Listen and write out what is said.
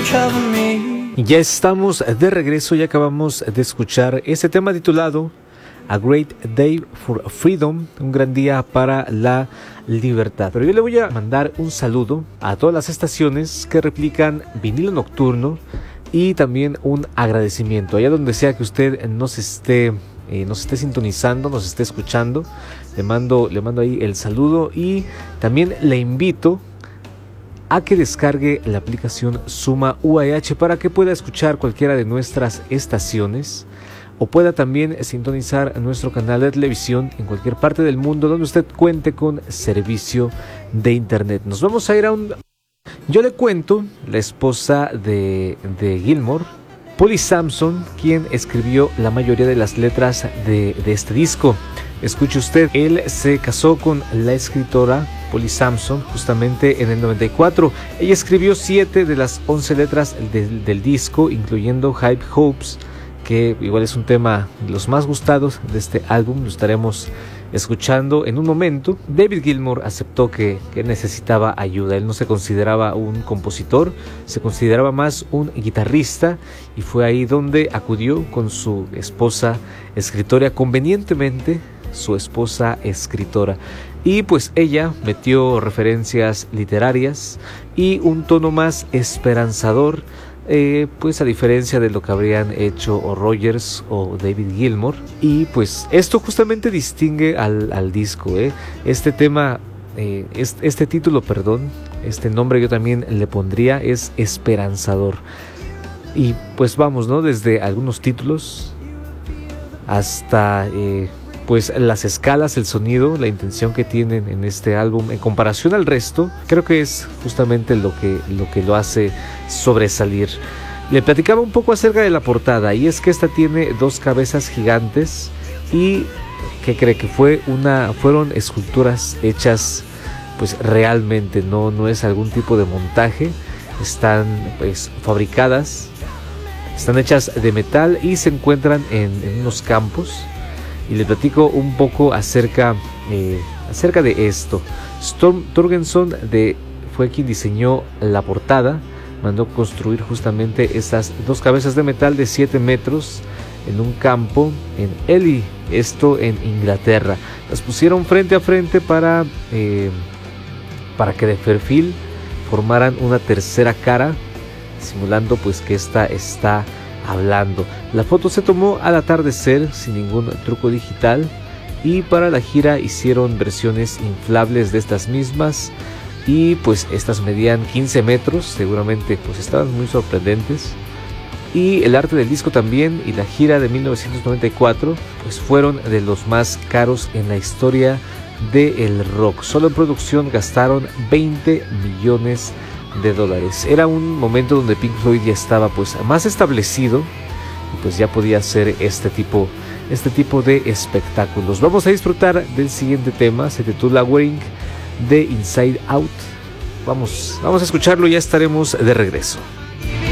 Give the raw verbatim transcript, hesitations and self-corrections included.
cover me. Ya estamos de regreso y acabamos de escuchar este tema titulado A Great Day for Freedom, un gran día para la libertad. Pero yo le voy a mandar un saludo a todas las estaciones que replican Vinilo Nocturno y también un agradecimiento allá donde sea que usted nos esté eh, nos esté sintonizando, nos esté escuchando. Le mando, le mando ahí el saludo y también le invito a que descargue la aplicación Suma U A H para que pueda escuchar cualquiera de nuestras estaciones o pueda también sintonizar nuestro canal de televisión en cualquier parte del mundo donde usted cuente con servicio de internet. Nos vamos a ir a un... Yo le cuento, la esposa de, de Gilmour, Polly Samson, quien escribió la mayoría de las letras de, de este disco. Escuche usted, él se casó con la escritora Polly Samson justamente en el noventa y cuatro. Ella escribió siete de las once letras del, del disco, incluyendo High Hopes, que igual es un tema de los más gustados de este álbum. Lo estaremos escuchando en un momento. David Gilmour aceptó que, que necesitaba ayuda. Él no se consideraba un compositor, se consideraba más un guitarrista, y fue ahí donde acudió con su esposa escritora, convenientemente su esposa escritora, y pues ella metió referencias literarias y un tono más esperanzador, eh, pues a diferencia de lo que habrían hecho o Rogers o David Gilmour. Y pues esto justamente distingue al, al disco, eh. este tema eh, este, este título, perdón, este nombre yo también le pondría, es esperanzador. Y pues vamos, ¿no? Desde algunos títulos hasta eh, pues las escalas, el sonido, la intención que tienen en este álbum en comparación al resto, creo que es justamente lo que lo, que lo hace sobresalir. Le platicaba un poco acerca de la portada, y es que esta tiene dos cabezas gigantes y que cree que fue una, fueron esculturas hechas pues realmente, no, no es algún tipo de montaje, están pues fabricadas, están hechas de metal y se encuentran en, en unos campos. Y le platico un poco acerca, eh, acerca de esto. Storm Thorgerson de, fue quien diseñó la portada. Mandó construir justamente estas dos cabezas de metal de siete metros en un campo en Ely, esto en Inglaterra. Las pusieron frente a frente para, eh, para que de perfil formaran una tercera cara, simulando pues que esta está hablando. La foto se tomó al atardecer sin ningún truco digital, y para la gira hicieron versiones inflables de estas mismas, y pues estas medían quince metros, seguramente pues estaban muy sorprendentes. Y el arte del disco también y la gira de mil novecientos noventa y cuatro pues fueron de los más caros en la historia del rock. Solo en producción gastaron veinte millones de dólares. Era un momento donde Pink Floyd ya estaba pues más establecido y pues ya podía hacer este tipo este tipo de espectáculos. Vamos a disfrutar del siguiente tema, se titula Wearing de Inside Out. Vamos, vamos a escucharlo y ya estaremos de regreso.